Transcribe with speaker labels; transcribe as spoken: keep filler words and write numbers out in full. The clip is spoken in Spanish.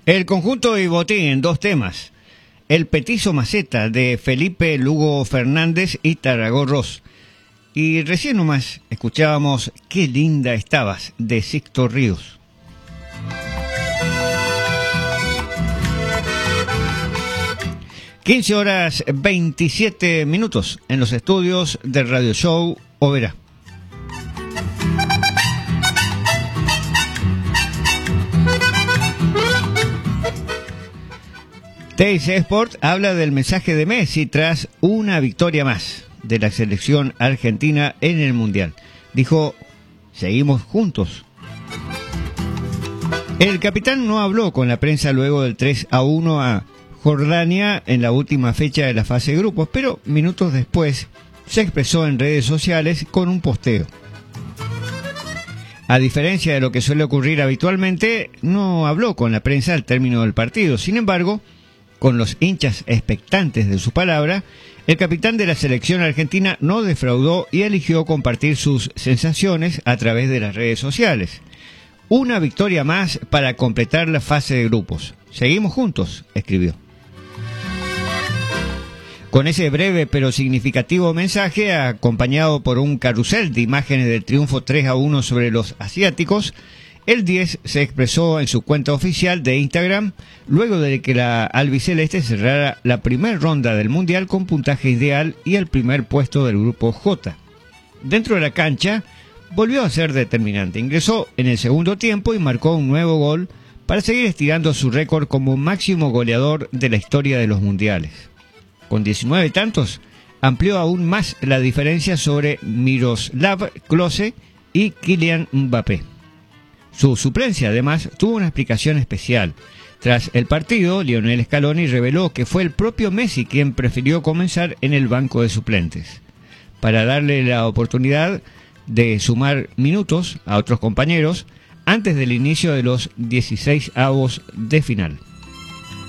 Speaker 1: El conjunto y botín en dos temas. El petizo maceta de Felipe Lugo Fernández y Tarragó Ross. Y recién nomás escuchábamos Qué linda estabas de Sixto Ríos. quince horas veintisiete minutos en los estudios del Radio Show Oberá. T I C Sport habla del mensaje de Messi tras una victoria más de la selección argentina en el Mundial. Dijo, seguimos juntos. El capitán no habló con la prensa luego del tres a uno a Jordania en la última fecha de la fase de grupos, pero minutos después se expresó en redes sociales con un posteo. A diferencia de lo que suele ocurrir habitualmente, no habló con la prensa al término del partido. Sin embargo, con los hinchas expectantes de su palabra, el capitán de la selección argentina no defraudó y eligió compartir sus sensaciones a través de las redes sociales. Una victoria más para completar la fase de grupos. Seguimos juntos, escribió. Con ese breve pero significativo mensaje, acompañado por un carrusel de imágenes del triunfo tres a uno sobre los asiáticos, el diez se expresó en su cuenta oficial de Instagram luego de que la albiceleste cerrara la primera ronda del Mundial con puntaje ideal y el primer puesto del grupo J. Dentro de la cancha volvió a ser determinante. Ingresó en el segundo tiempo y marcó un nuevo gol para seguir estirando su récord como máximo goleador de la historia de los mundiales. Con diecinueve tantos, amplió aún más la diferencia sobre Miroslav Klose y Kylian Mbappé. Su suplencia, además, tuvo una explicación especial. Tras el partido, Lionel Scaloni reveló que fue el propio Messi quien prefirió comenzar en el banco de suplentes, para darle la oportunidad de sumar minutos a otros compañeros antes del inicio de los dieciséis avos de final.